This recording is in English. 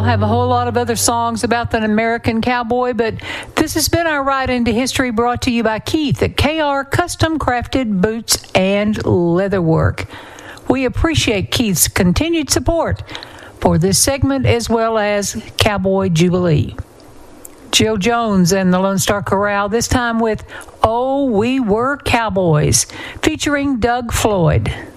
have a whole lot of other songs about the American cowboy, but this has been our Ride into History brought to you by Keith at KR Custom Crafted Boots and Leatherwork. We appreciate Keith's continued support for this segment as well as Cowboy Jubilee. Jill Jones and the Lone Star Chorale, this time with Oh, We Were Cowboys, featuring Doug Floyd.